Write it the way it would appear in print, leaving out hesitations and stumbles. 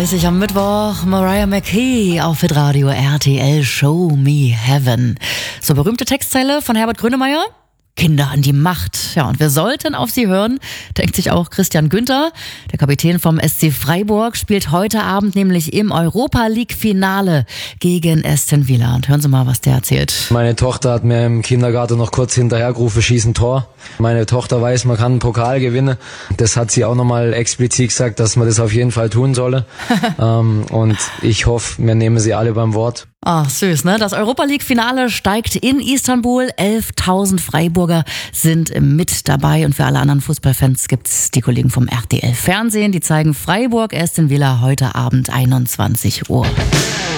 8.30 Uhr am Mittwoch, Mariah McKay auf Hitradio RTL Show Me Heaven. So, berühmte Textzeile von Herbert Grönemeyer. Kinder an die Macht. Ja, und wir sollten auf sie hören, denkt sich auch Christian Günther. Der Kapitän vom SC Freiburg spielt heute Abend nämlich im Europa-League-Finale gegen Aston Villa. Und hören Sie mal, was der erzählt. Meine Tochter hat mir im Kindergarten noch kurz hinterhergerufen, schieß ein Tor. Meine Tochter weiß, man kann einen Pokal gewinnen. Das hat sie auch nochmal explizit gesagt, dass man das auf jeden Fall tun solle. Und ich hoffe, wir nehmen sie alle beim Wort. Ach, süß, ne? Das Europa-League-Finale steigt in Istanbul. 11.000 Freiburger sind mit dabei. Und für alle anderen Fußballfans gibt's die Kollegen vom RTL Fernsehen. Die zeigen Freiburg Aston Villa heute Abend 21 Uhr.